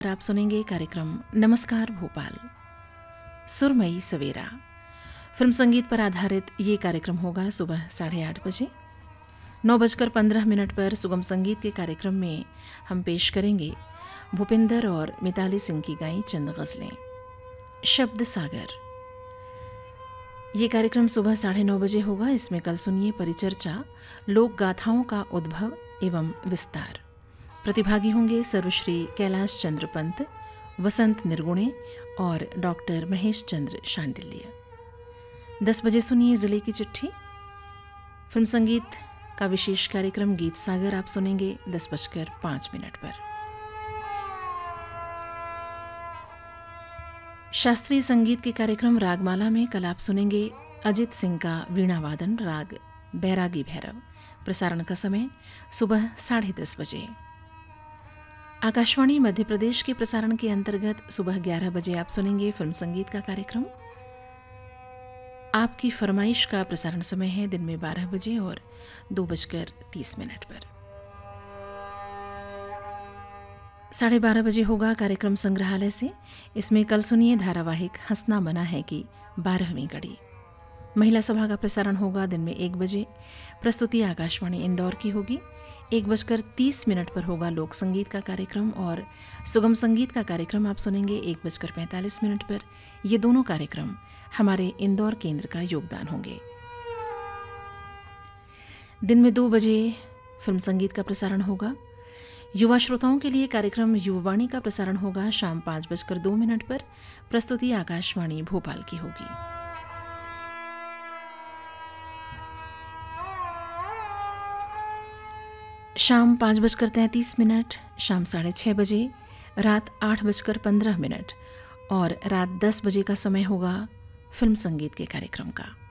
आप सुनेंगे कार्यक्रम नमस्कार भोपाल। सुरमई सवेरा फिल्म संगीत पर आधारित ये कार्यक्रम होगा सुबह 8:30 बजे। 9:15 पर सुगम संगीत के कार्यक्रम में हम पेश करेंगे भूपिंदर और मिताली सिंह की गाई चंद गज़लें। शब्द सागर ये कार्यक्रम सुबह 9:30 बजे होगा। इसमें कल सुनिए परिचर्चा लोक गाथाओं का उद्भव एवं विस्तार। प्रतिभागी होंगे सर्वश्री कैलाश चंद्र पंत, वसंत निर्गुणे और डॉक्टर महेश चंद्र शांडिल्य। 10 बजे सुनिए जिले की चिट्ठी। फिल्म संगीत का विशेष कार्यक्रम गीत सागर आप सुनेंगे 10:05 पर। शास्त्रीय संगीत के कार्यक्रम रागमाला में कल आप सुनेंगे अजित सिंह का वीणा वादन राग बैरागी भैरव। प्रसारण का समय सुबह 10:30 बजे। आकाशवाणी मध्य प्रदेश के प्रसारण के अंतर्गत सुबह 11 बजे आप सुनेंगे फिल्म संगीत का कार्यक्रम। आपकी फरमाइश का प्रसारण समय है दिन में 12 बजे और 2:30 पर। 12:30 बजे होगा कार्यक्रम संग्रहालय से। इसमें कल सुनिए धारावाहिक हंसना मना है कि 12वीं कड़ी। महिला सभा का प्रसारण होगा दिन में 1 बजे। प्रस्तुति आकाशवाणी इंदौर की होगी। 1:30 पर होगा लोक संगीत का कार्यक्रम और सुगम संगीत का कार्यक्रम आप सुनेंगे 1:45 पर। ये दोनों कार्यक्रम हमारे इंदौर केंद्र का योगदान होंगे। दिन में 2 बजे फिल्म संगीत का प्रसारण होगा। युवा श्रोताओं के लिए कार्यक्रम युवावाणी का प्रसारण होगा शाम 5:02 पर। प्रस्तुति आकाशवाणी भोपाल की होगी। शाम 5:33, शाम 6:30 बजे, रात 8:15 और रात 10 बजे का समय होगा फिल्म संगीत के कार्यक्रम का।